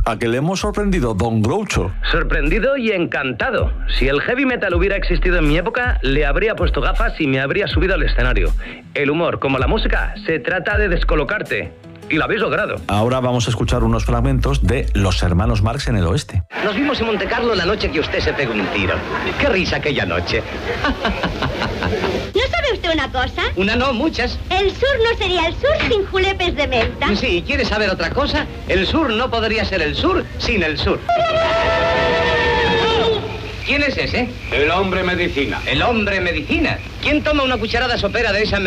¿A que le hemos sorprendido, don Groucho? Sorprendido y encantado. Si el heavy metal hubiera existido en mi época, le habría puesto gafas y me habría subido al escenario. El humor, como la música, se trata de descolocarte. Y lo habéis logrado. Ahora vamos a escuchar unos fragmentos de Los Hermanos Marx en el Oeste. Nos vimos en Montecarlo la noche que usted se pegó un tiro. ¡Qué risa aquella noche! ¿No sabe usted una cosa? Una no, muchas. El sur no sería el sur sin julepes de menta. Sí, ¿quiere saber otra cosa? El sur no podría ser el sur sin el sur. ¿Quién es ese? El hombre medicina. El hombre medicina. ¿Quién toma una cucharada sopera de esa